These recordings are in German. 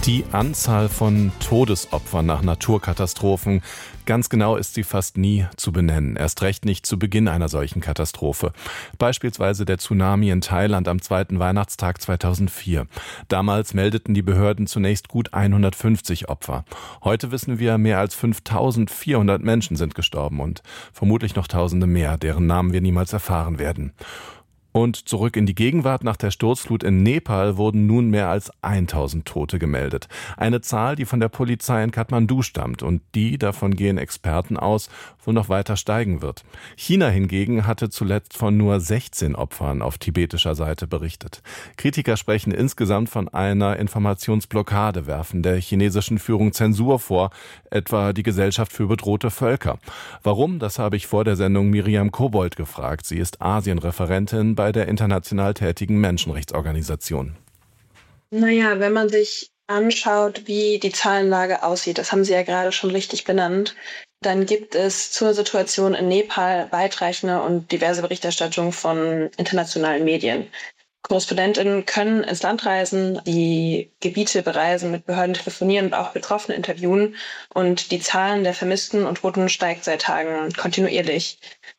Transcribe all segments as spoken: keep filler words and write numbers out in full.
Die Anzahl von Todesopfern nach Naturkatastrophen, ganz genau ist sie fast nie zu benennen. Erst recht nicht zu Beginn einer solchen Katastrophe. Beispielsweise der Tsunami in Thailand am zweiten Weihnachtstag zweitausendvier. Damals meldeten die Behörden zunächst gut hundertfünfzig Opfer. Heute wissen wir, mehr als fünftausendvierhundert Menschen sind gestorben und vermutlich noch Tausende mehr, deren Namen wir niemals erfahren werden. Und zurück in die Gegenwart: Nach der Sturzflut in Nepal wurden nun mehr als tausend Tote gemeldet. Eine Zahl, die von der Polizei in Kathmandu stammt und die, davon gehen Experten aus, wohl noch weiter steigen wird. China hingegen hatte zuletzt von nur sechzehn Opfern auf tibetischer Seite berichtet. Kritiker sprechen insgesamt von einer Informationsblockade, werfen der chinesischen Führung Zensur vor, etwa die Gesellschaft für bedrohte Völker. Warum? Das habe ich vor der Sendung Miriam Kobold gefragt. Sie ist Asienreferentin bei der international tätigen Menschenrechtsorganisation. Naja, wenn man sich anschaut, wie die Zahlenlage aussieht, das haben Sie ja gerade schon richtig benannt, dann gibt es zur Situation in Nepal weitreichende und diverse Berichterstattung von internationalen Medien. Korrespondentinnen können ins Land reisen, die Gebiete bereisen, mit Behörden telefonieren und auch Betroffene interviewen. Und die Zahlen der Vermissten und Toten steigt seit Tagen kontinuierlich.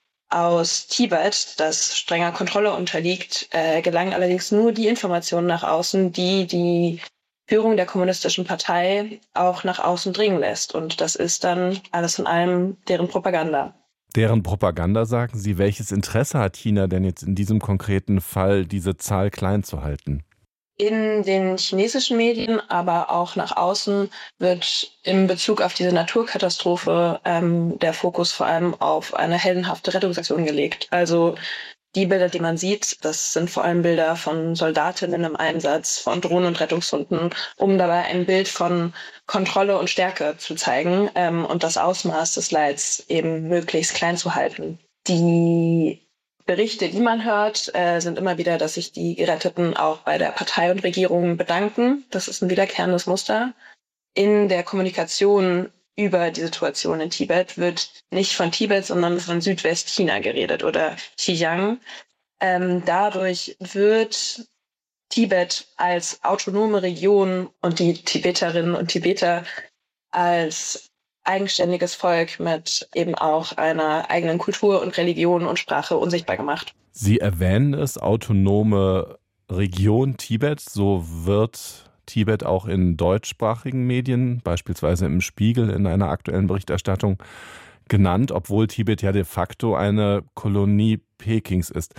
Aus Tibet, das strenger Kontrolle unterliegt, äh, gelangen allerdings nur die Informationen nach außen, die die Führung der kommunistischen Partei auch nach außen dringen lässt. Und das ist dann alles in allem deren Propaganda. Deren Propaganda, sagen Sie. Welches Interesse hat China denn jetzt in diesem konkreten Fall, diese Zahl klein zu halten? In den chinesischen Medien, aber auch nach außen, wird in Bezug auf diese Naturkatastrophe ähm, der Fokus vor allem auf eine heldenhafte Rettungsaktion gelegt. Also die Bilder, die man sieht, das sind vor allem Bilder von Soldatinnen im Einsatz, von Drohnen und Rettungshunden, um dabei ein Bild von Kontrolle und Stärke zu zeigen ähm, und das Ausmaß des Leids eben möglichst klein zu halten. Die Berichte, die man hört, äh, sind immer wieder, dass sich die Geretteten auch bei der Partei und Regierung bedanken. Das ist ein wiederkehrendes Muster. In der Kommunikation über die Situation in Tibet wird nicht von Tibet, sondern von Südwestchina geredet oder Xinjiang. Ähm, dadurch wird Tibet als autonome Region und die Tibeterinnen und Tibeter als eigenständiges Volk mit eben auch einer eigenen Kultur und Religion und Sprache unsichtbar gemacht. Sie erwähnen es, autonome Region Tibet, so wird Tibet auch in deutschsprachigen Medien, beispielsweise im Spiegel in einer aktuellen Berichterstattung, genannt, obwohl Tibet ja de facto eine Kolonie Pekings ist.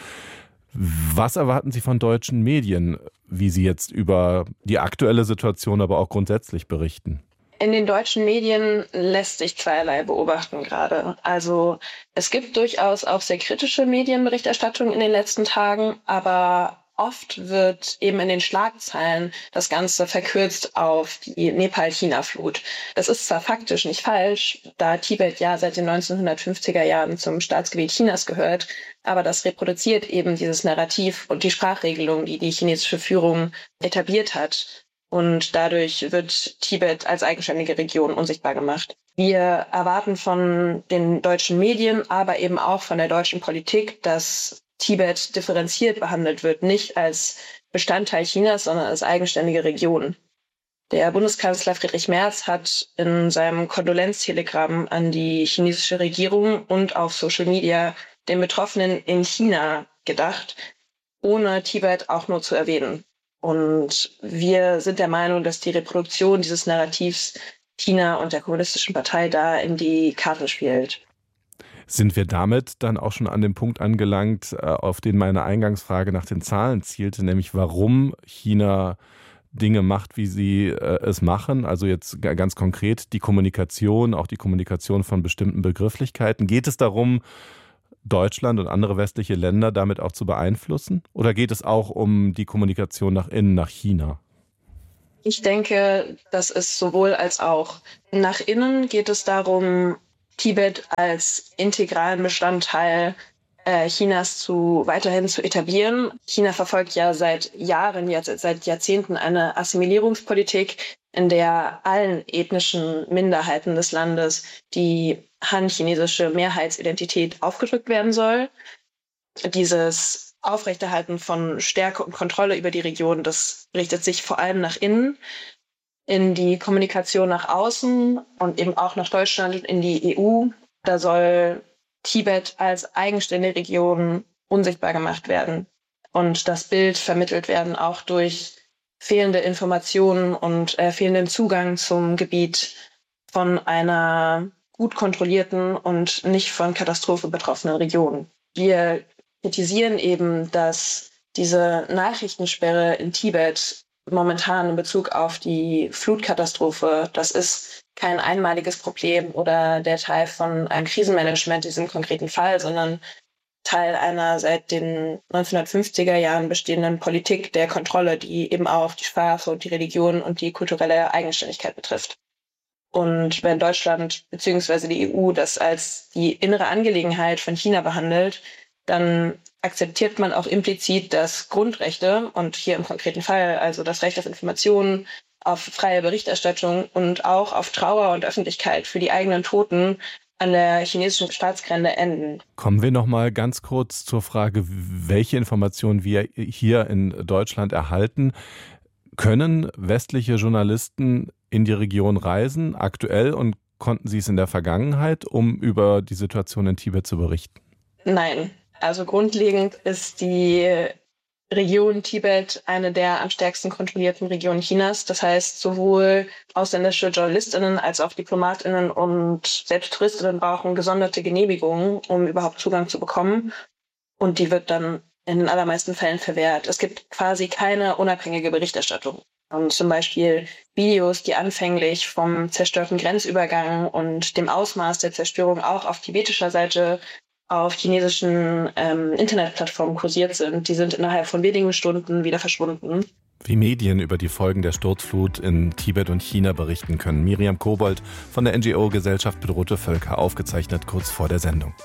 Was erwarten Sie von deutschen Medien, wie sie jetzt über die aktuelle Situation, aber auch grundsätzlich berichten? In den deutschen Medien lässt sich zweierlei beobachten gerade. Also es gibt durchaus auch sehr kritische Medienberichterstattung in den letzten Tagen, aber oft wird eben in den Schlagzeilen das Ganze verkürzt auf die Nepal-China-Flut. Das ist zwar faktisch nicht falsch, da Tibet ja seit den neunzehnhundertfünfziger Jahren zum Staatsgebiet Chinas gehört, aber das reproduziert eben dieses Narrativ und die Sprachregelung, die die chinesische Führung etabliert hat. Und dadurch wird Tibet als eigenständige Region unsichtbar gemacht. Wir erwarten von den deutschen Medien, aber eben auch von der deutschen Politik, dass Tibet differenziert behandelt wird, nicht als Bestandteil Chinas, sondern als eigenständige Region. Der Bundeskanzler Friedrich Merz hat in seinem Kondolenztelegramm an die chinesische Regierung und auf Social Media den Betroffenen in China gedacht, ohne Tibet auch nur zu erwähnen. Und wir sind der Meinung, dass die Reproduktion dieses Narrativs China und der kommunistischen Partei da in die Karten spielt. Sind wir damit dann auch schon an dem Punkt angelangt, auf den meine Eingangsfrage nach den Zahlen zielte, nämlich warum China Dinge macht, wie sie äh, es machen? Also jetzt ganz konkret die Kommunikation, auch die Kommunikation von bestimmten Begrifflichkeiten. Geht es darum, Deutschland und andere westliche Länder damit auch zu beeinflussen? Oder geht es auch um die Kommunikation nach innen, nach China? Ich denke, das ist sowohl als auch. Nach innen geht es darum, Tibet als integralen Bestandteil äh, Chinas zu weiterhin zu etablieren. China verfolgt ja seit Jahren, jetzt seit Jahrzehnten eine Assimilierungspolitik, in der allen ethnischen Minderheiten des Landes die han-chinesische Mehrheitsidentität aufgedrückt werden soll. Dieses Aufrechterhalten von Stärke und Kontrolle über die Region, das richtet sich vor allem nach innen. in die Kommunikation nach außen und eben auch nach Deutschland und in die E U. Da soll Tibet als eigenständige Region unsichtbar gemacht werden und das Bild vermittelt werden, auch durch fehlende Informationen und äh, fehlenden Zugang zum Gebiet von einer gut kontrollierten und nicht von Katastrophe betroffenen Region. Wir kritisieren eben, dass diese Nachrichtensperre in Tibet momentan in Bezug auf die Flutkatastrophe, das ist kein einmaliges Problem oder der Teil von einem Krisenmanagement in diesem konkreten Fall, sondern Teil einer seit den neunzehnhundertfünfziger Jahren bestehenden Politik der Kontrolle, die eben auch die Sprache und die Religion und die kulturelle Eigenständigkeit betrifft. Und wenn Deutschland bzw. die E U das als die innere Angelegenheit von China behandelt, dann akzeptiert man auch implizit, dass Grundrechte und hier im konkreten Fall also das Recht auf Informationen, auf freie Berichterstattung und auch auf Trauer und Öffentlichkeit für die eigenen Toten an der chinesischen Staatsgrenze enden. Kommen wir noch mal ganz kurz zur Frage, welche Informationen wir hier in Deutschland erhalten. Können westliche Journalisten in die Region reisen, aktuell, und konnten sie es in der Vergangenheit, um über die Situation in Tibet zu berichten? Nein. Also grundlegend ist die Region Tibet eine der am stärksten kontrollierten Regionen Chinas. Das heißt, sowohl ausländische JournalistInnen als auch DiplomatInnen und selbst TouristInnen brauchen gesonderte Genehmigungen, um überhaupt Zugang zu bekommen. Und die wird dann in den allermeisten Fällen verwehrt. Es gibt quasi keine unabhängige Berichterstattung. Und zum Beispiel Videos, die anfänglich vom zerstörten Grenzübergang und dem Ausmaß der Zerstörung auch auf tibetischer Seite auf chinesischen ähm, Internetplattformen kursiert sind, die sind innerhalb von wenigen Stunden wieder verschwunden. Wie Medien über die Folgen der Sturzflut in Tibet und China berichten können. Miriam Kobold von der N G O Gesellschaft Bedrohte Völker, aufgezeichnet kurz vor der Sendung.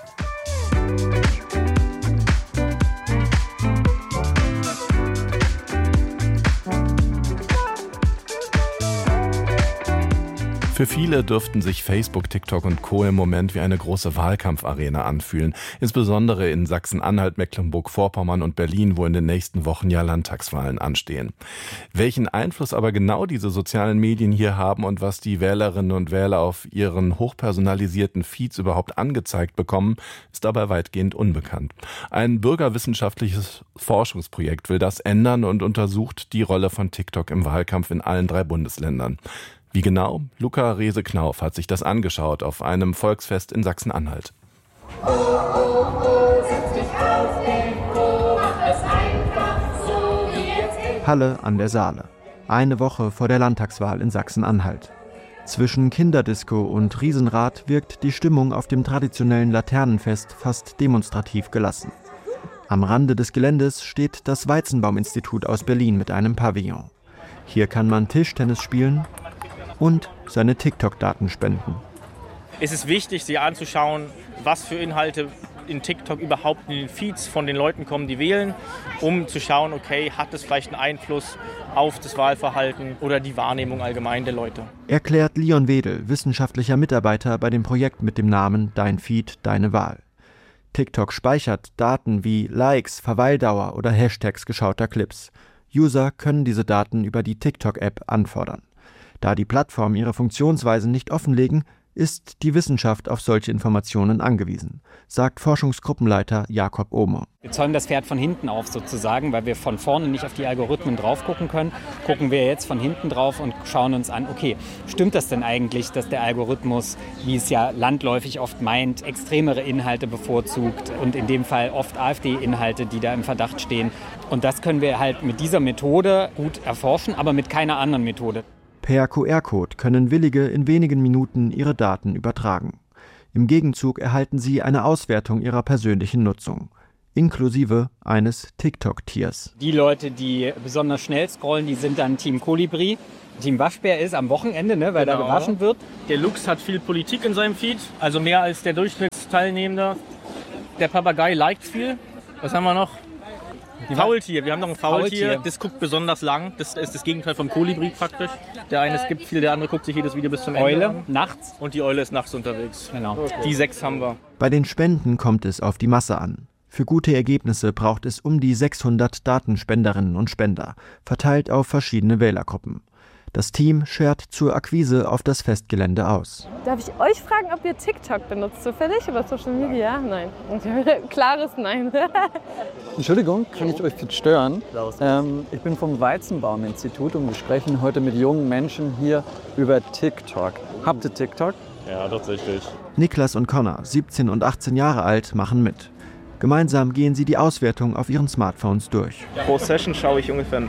Für viele dürften sich Facebook, TikTok und Co. im Moment wie eine große Wahlkampfarena anfühlen. Insbesondere in Sachsen-Anhalt, Mecklenburg-Vorpommern und Berlin, wo in den nächsten Wochen ja Landtagswahlen anstehen. Welchen Einfluss aber genau diese sozialen Medien hier haben und was die Wählerinnen und Wähler auf ihren hochpersonalisierten Feeds überhaupt angezeigt bekommen, ist dabei weitgehend unbekannt. Ein bürgerwissenschaftliches Forschungsprojekt will das ändern und untersucht die Rolle von TikTok im Wahlkampf in allen drei Bundesländern. Wie genau? Luca Rehse-Knauf hat sich das angeschaut auf einem Volksfest in Sachsen-Anhalt. Oh, oh, oh, setz dich auf den Po, mach es einfach so wie jetzt. Halle an der Saale. Eine Woche vor der Landtagswahl in Sachsen-Anhalt. Zwischen Kinderdisco und Riesenrad wirkt die Stimmung auf dem traditionellen Laternenfest fast demonstrativ gelassen. Am Rande des Geländes steht das Weizenbaum-Institut aus Berlin mit einem Pavillon. Hier kann man Tischtennis spielen und seine TikTok-Daten spenden. Es ist wichtig, sich anzuschauen, was für Inhalte in TikTok überhaupt in den Feeds von den Leuten kommen, die wählen, um zu schauen, okay, hat es vielleicht einen Einfluss auf das Wahlverhalten oder die Wahrnehmung allgemein der Leute. Erklärt Leon Wedel, wissenschaftlicher Mitarbeiter bei dem Projekt mit dem Namen Dein Feed, Deine Wahl. TikTok speichert Daten wie Likes, Verweildauer oder Hashtags geschauter Clips. User können diese Daten über die TikTok-App anfordern. Da die Plattformen ihre Funktionsweisen nicht offenlegen, ist die Wissenschaft auf solche Informationen angewiesen, sagt Forschungsgruppenleiter Jakob Ohmer. Wir zäumen das Pferd von hinten auf sozusagen, weil wir von vorne nicht auf die Algorithmen drauf gucken können. Gucken wir jetzt von hinten drauf und schauen uns an, okay, stimmt das denn eigentlich, dass der Algorithmus, wie es ja landläufig oft meint, extremere Inhalte bevorzugt und in dem Fall oft AfD-Inhalte, die da im Verdacht stehen. Und das können wir halt mit dieser Methode gut erforschen, aber mit keiner anderen Methode. Per Q R-Code können Willige in wenigen Minuten ihre Daten übertragen. Im Gegenzug erhalten sie eine Auswertung ihrer persönlichen Nutzung, inklusive eines TikTok-Tiers. Die Leute, die besonders schnell scrollen, die sind dann Team Kolibri. Team Waschbär ist am Wochenende, ne, weil genau. Da gewaschen wird. Der Lux hat viel Politik in seinem Feed, also mehr als der Durchschnittsteilnehmende. Der Papagei liked viel. Was haben wir noch? Faultier, wir haben noch ein Faultier. Faultier, das guckt besonders lang. Das ist das Gegenteil vom Kolibri praktisch. Der eine skippt viel, der andere guckt sich jedes Video bis zum Ende Eule, an. Nachts. Und die Eule ist nachts unterwegs. Genau. Okay. Die sechs haben wir. Bei den Spenden kommt es auf die Masse an. Für gute Ergebnisse braucht es um die sechshundert Datenspenderinnen und Spender, verteilt auf verschiedene Wählergruppen. Das Team schert zur Akquise auf das Festgelände aus. Darf ich euch fragen, ob ihr TikTok benutzt, zufällig über Social Media? Nein. Klares Nein. Entschuldigung, kann ich euch jetzt stören? Ähm, ich bin vom Weizenbaum-Institut und wir sprechen heute mit jungen Menschen hier über TikTok. Habt ihr TikTok? Ja, tatsächlich. Niklas und Connor, siebzehn und achtzehn Jahre alt, machen mit. Gemeinsam gehen sie die Auswertung auf ihren Smartphones durch. Pro Session schaue ich ungefähr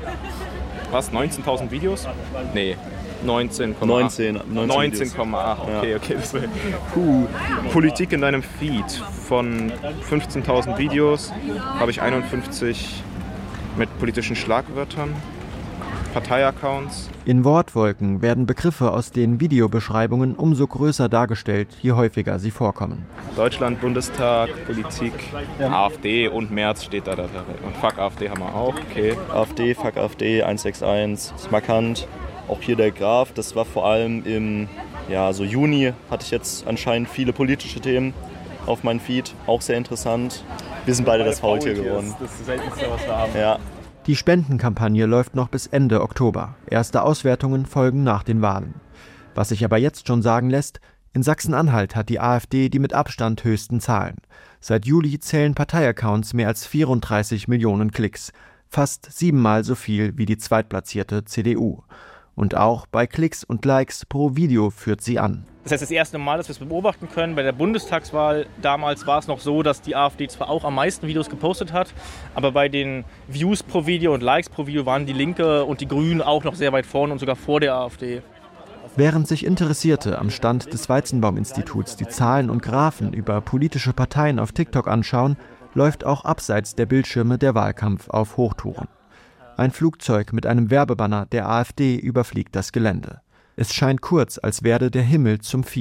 was, neunzehntausend Videos? Nee, neunzehn Komma acht. neunzehn Komma acht, okay, okay. Das war, puh. Politik in deinem Feed. Von fünfzehntausend Videos habe ich einundfünfzig mit politischen Schlagwörtern, Parteiaccounts. In Wortwolken werden Begriffe aus den Videobeschreibungen umso größer dargestellt, je häufiger sie vorkommen. Deutschland, Bundestag, Politik, ja. AfD und Merz steht da. da, da. Und Fuck AfD haben wir auch, okay. AfD, Fuck AfD, eins sechs eins, ist markant. Auch hier der Graph, das war vor allem im ja, so Juni, hatte ich jetzt anscheinend viele politische Themen auf meinem Feed. Auch sehr interessant. Wir sind beide das Faultier geworden. Das ist das Seltenste, was wir haben. Ja. Die Spendenkampagne läuft noch bis Ende Oktober. Erste Auswertungen folgen nach den Wahlen. Was sich aber jetzt schon sagen lässt, in Sachsen-Anhalt hat die AfD die mit Abstand höchsten Zahlen. Seit Juli zählen Parteiaccounts mehr als vierunddreißig Millionen Klicks, fast siebenmal so viel wie die zweitplatzierte C D U. Und auch bei Klicks und Likes pro Video führt sie an. Das heißt, das erste Mal, dass wir es beobachten können. Bei der Bundestagswahl damals war es noch so, dass die AfD zwar auch am meisten Videos gepostet hat, aber bei den Views pro Video und Likes pro Video waren die Linke und die Grünen auch noch sehr weit vorne und sogar vor der AfD. Während sich Interessierte am Stand des Weizenbaum-Instituts die Zahlen und Graphen über politische Parteien auf TikTok anschauen, läuft auch abseits der Bildschirme der Wahlkampf auf Hochtouren. Ein Flugzeug mit einem Werbebanner der AfD überfliegt das Gelände. Es scheint kurz, als werde der Himmel zum Vieh.